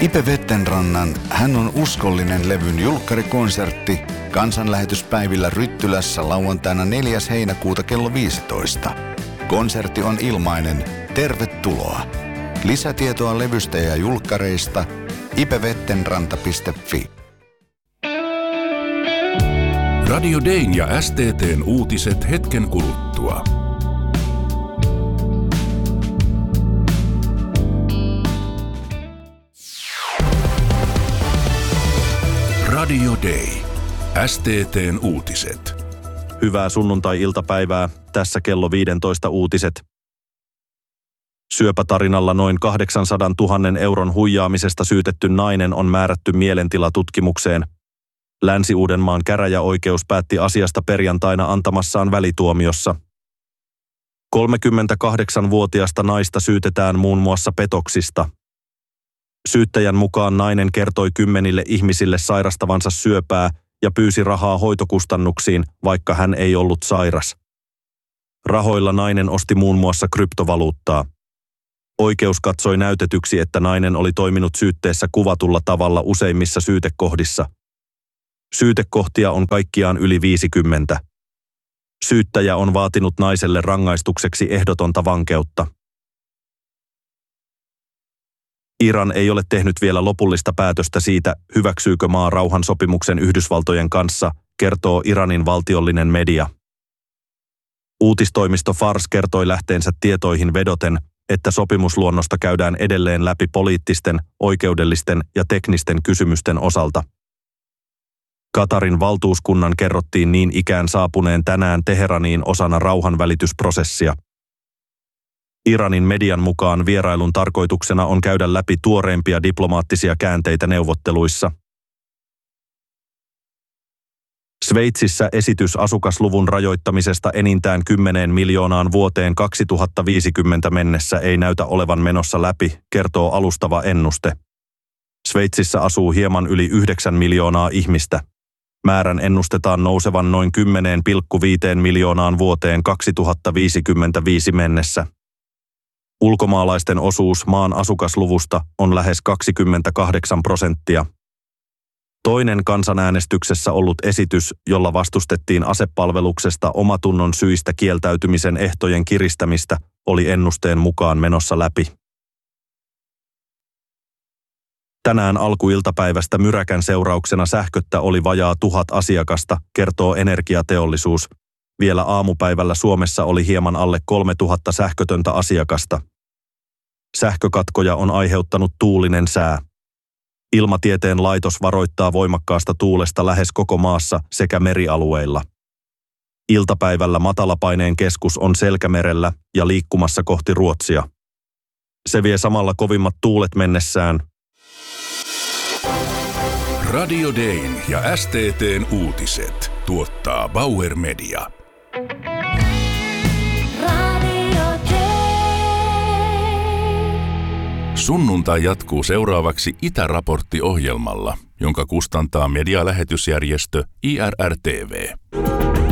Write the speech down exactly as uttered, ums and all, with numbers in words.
Ipe Vettenrannan Hän on uskollinen levyn julkkarikonsertti kansanlähetyspäivillä Ryttylässä lauantaina neljäs heinäkuuta kello viisitoista. Konsertti on ilmainen. Tervetuloa. Lisätietoa levystä ja julkkareista ipevettenranta piste fi. Radio Dayn ja S T T:n uutiset hetken kuluttua. Radio Day. S T T:n uutiset. Hyvää sunnuntai-iltapäivää. Tässä kello viisitoista uutiset. Syöpätarinalla noin kahdeksansadantuhannen euron huijaamisesta syytetty nainen on määrätty mielentilatutkimukseen. Länsi-Uudenmaan käräjäoikeus päätti asiasta perjantaina antamassaan välituomiossa. kolmekymmentäkahdeksanvuotiasta naista syytetään muun muassa petoksista. Syyttäjän mukaan nainen kertoi kymmenille ihmisille sairastavansa syöpää ja pyysi rahaa hoitokustannuksiin, vaikka hän ei ollut sairas. Rahoilla nainen osti muun muassa kryptovaluuttaa. Oikeus katsoi näytetyksi, että nainen oli toiminut syytteessä kuvatulla tavalla useimmissa syytekohdissa. Syytekohtia on kaikkiaan yli viisikymmentä. Syyttäjä on vaatinut naiselle rangaistukseksi ehdotonta vankeutta. Iran ei ole tehnyt vielä lopullista päätöstä siitä, hyväksyykö maa rauhansopimuksen Yhdysvaltojen kanssa, kertoo Iranin valtiollinen media. Uutistoimisto Fars kertoi lähteensä tietoihin vedoten, että sopimusluonnosta käydään edelleen läpi poliittisten, oikeudellisten ja teknisten kysymysten osalta. Katarin valtuuskunnan kerrottiin niin ikään saapuneen tänään Teheraniin osana rauhanvälitysprosessia. Iranin median mukaan vierailun tarkoituksena on käydä läpi tuoreimpia diplomaattisia käänteitä neuvotteluissa. Sveitsissä esitys asukasluvun rajoittamisesta enintään kymmeneen miljoonaan vuoteen kaksituhattaviisikymmentä mennessä ei näytä olevan menossa läpi, kertoo alustava ennuste. Sveitsissä asuu hieman yli yhdeksän miljoonaa ihmistä. Määrän ennustetaan nousevan noin kymmenen pilkku viisi miljoonaan vuoteen kaksituhattaviisikymmentäviisi mennessä. Ulkomaalaisten osuus maan asukasluvusta on lähes kaksikymmentäkahdeksan prosenttia. Toinen kansanäänestyksessä ollut esitys, jolla vastustettiin asepalveluksesta omatunnon syistä kieltäytymisen ehtojen kiristämistä, oli ennusteen mukaan menossa läpi. Tänään alkuiltapäivästä myräkän seurauksena sähköttä oli vajaa tuhat asiakasta, kertoo Energiateollisuus. Vielä aamupäivällä Suomessa oli hieman alle kolmetuhatta sähkötöntä asiakasta. Sähkökatkoja on aiheuttanut tuulinen sää. Ilmatieteen laitos varoittaa voimakkaasta tuulesta lähes koko maassa sekä merialueilla. Iltapäivällä matalapaineen keskus on Selkämerellä ja liikkumassa kohti Ruotsia. Se vie samalla kovimmat tuulet mennessään. Radio Dayn ja S T T:n uutiset tuottaa Bauer Media. Sunnuntai jatkuu seuraavaksi Itäraportti-ohjelmalla, jonka kustantaa medialähetysjärjestö I R R T V.